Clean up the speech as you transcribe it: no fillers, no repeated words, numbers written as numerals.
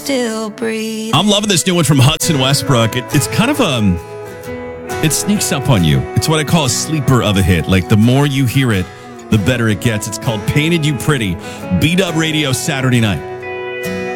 still breathe. I'm loving this new one from Hudson Westbrook. It's kind of it sneaks up on you. It's what I call a sleeper of a hit. Like the more you hear it, the better it gets. It's called Painted You Pretty. B-Dub Radio Saturday night.